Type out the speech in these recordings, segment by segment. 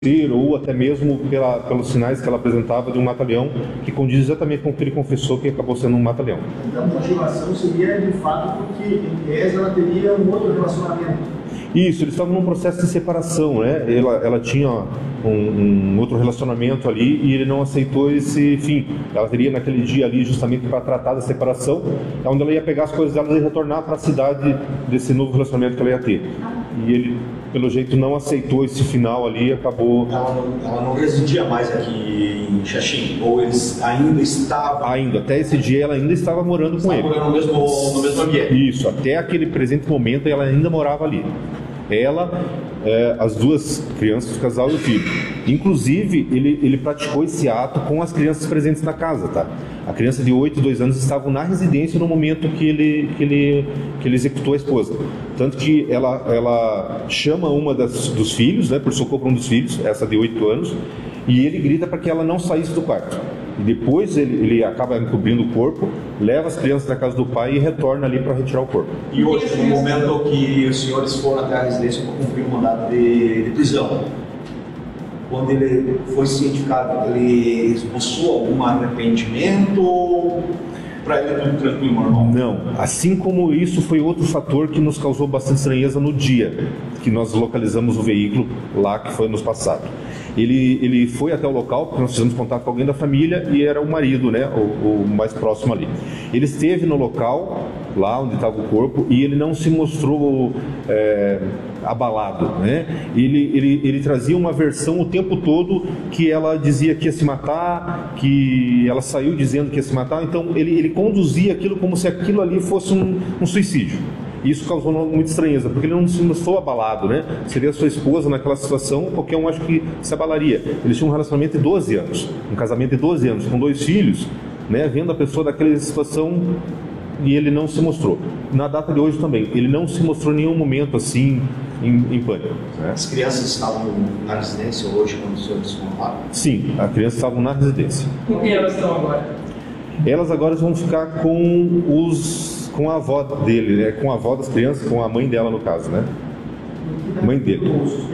ou até mesmo pelos sinais que ela apresentava de um mata-leão, que condiz exatamente com o que ele confessou que acabou sendo um mata-leão. Então, a motivação seria, de fato, porque, em tese, ela teria um outro relacionamento. Isso, eles estavam num processo de separação, né? Ela tinha um outro relacionamento ali e ele não aceitou esse fim. Ela teria naquele dia ali justamente para tratar da separação, onde ela ia pegar as coisas dela e retornar para a cidade desse novo relacionamento que ela ia ter. E ele, pelo jeito, não aceitou esse final ali e acabou... Ela não residia mais aqui em Xaxim? Ou eles ainda estavam... Ainda, até esse dia ela ainda estava morando com ele. Estava morando no mesmo ambiente? Isso, até aquele presente momento ela ainda morava ali. Ela, as duas crianças, o casal e o filho. Inclusive, ele praticou esse ato com as crianças presentes na casa, tá? A criança de 8 e 2 anos estavam na residência no momento que ele executou a esposa. Tanto que ela chama uma dos filhos, né, por socorro para um dos filhos, essa de 8 anos, e ele grita para que ela não saísse do quarto. E depois ele acaba encobrindo o corpo, leva as crianças da casa do pai e retorna ali para retirar o corpo. E hoje, no momento que os senhores foram até a residência para cumprir o mandado de prisão, quando ele foi cientificado, ele esboçou algum arrependimento? Para ele é tudo tranquilo, normal? Não. Assim como isso foi outro fator que nos causou bastante estranheza no dia que nós localizamos o veículo lá, que foi nos passado. Ele foi até o local, porque nós fizemos contato com alguém da família e era o marido, né, o mais próximo ali. Ele esteve no local, lá onde estava o corpo, e ele não se mostrou abalado, né? Ele trazia uma versão o tempo todo que ela dizia que ia se matar, que ela saiu dizendo que ia se matar, então ele conduzia aquilo como se aquilo ali fosse um suicídio. Isso causou muita estranheza, porque ele não se mostrou abalado, né? Seria sua esposa naquela situação, qualquer um acho que se abalaria. Eles tinham um relacionamento de 12 anos, um casamento de 12 anos, com 2 filhos, né? Vendo a pessoa daquela situação, e ele não se mostrou. Na data de hoje também, ele não se mostrou em nenhum momento assim, em pânico. Né? As crianças estavam na residência hoje, quando os senhores foram? Sim, as crianças estavam na residência. Com quem elas estão agora? Elas agora vão ficar com a avó dele, né? Com a avó das crianças, com a mãe dela no caso, né? Mãe dele.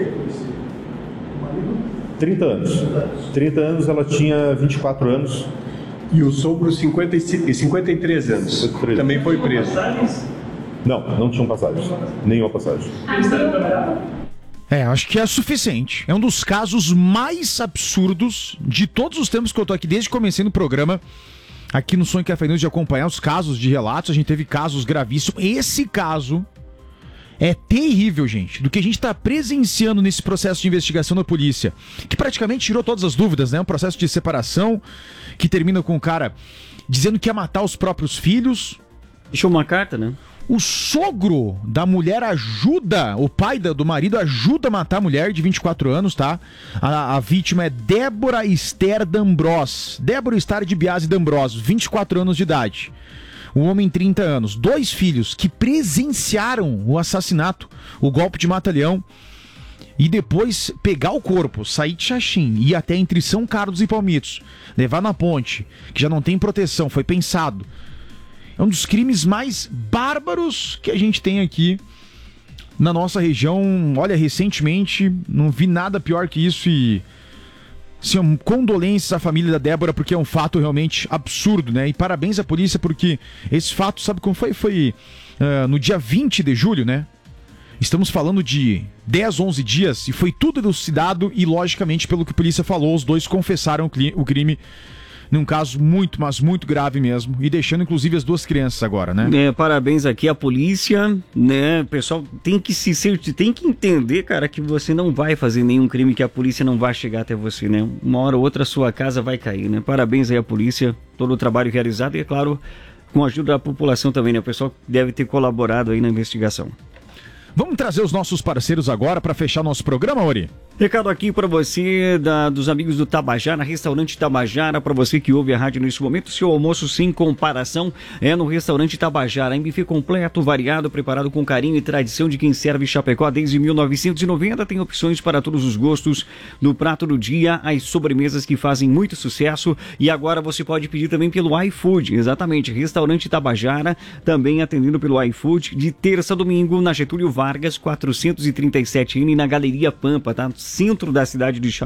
30 anos. 30 anos, ela tinha 24 anos. E o sogro 53 anos. 53. Também foi preso. Não tinham passagem. Nenhuma passagem. Acho que é suficiente. É um dos casos mais absurdos de todos os tempos que eu tô aqui, desde que comecei no programa. Aqui no Sonho Café News, de acompanhar os casos de relatos, a gente teve casos gravíssimos. Esse caso é terrível, gente, do que a gente está presenciando nesse processo de investigação da polícia, que praticamente tirou todas as dúvidas, né? Um processo de separação que termina com o cara dizendo que ia matar os próprios filhos. Deixou uma carta, né? O sogro da mulher ajuda, o pai do marido ajuda a matar a mulher de 24 anos, tá? A vítima é Débora Esther D'Ambros. Débora Esther de Biasi D'Ambros, 24 anos de idade. Um homem, 30 anos. 2 filhos que presenciaram o assassinato, o golpe de mata-leão. E depois pegar o corpo, sair de Xaxim, ir até entre São Carlos e Palmitos, levar na ponte, que já não tem proteção, foi pensado. É um dos crimes mais bárbaros que a gente tem aqui na nossa região. Olha, recentemente não vi nada pior que isso e... Assim, condolências à família da Débora, porque é um fato realmente absurdo, né? E parabéns à polícia, porque esse fato, sabe como foi? Foi no dia 20 de julho, né? Estamos falando de 10, 11 dias e foi tudo elucidado e, logicamente, pelo que a polícia falou, os dois confessaram o crime num caso muito, mas muito grave mesmo, e deixando inclusive as 2 crianças agora, né? Parabéns aqui à polícia, né? Pessoal, tem que tem que entender, cara, que você não vai fazer nenhum crime, que a polícia não vai chegar até você, né? Uma hora ou outra a sua casa vai cair, né? Parabéns aí à polícia, todo o trabalho realizado e, é claro, com a ajuda da população também, né? O pessoal deve ter colaborado aí na investigação. Vamos trazer os nossos parceiros agora para fechar nosso programa, Ori? Recado aqui para você, dos amigos do Tabajara, restaurante Tabajara, para você que ouve a rádio nesse momento, seu almoço sem comparação é no restaurante Tabajara, em buffet completo, variado, preparado com carinho e tradição de quem serve Chapecó desde 1990, tem opções para todos os gostos, no prato do dia, as sobremesas que fazem muito sucesso, e agora você pode pedir também pelo iFood, exatamente, restaurante Tabajara, também atendendo pelo iFood, de terça a domingo, na Getúlio Vargas, 437N, na Galeria Pampa, tá? centro da cidade de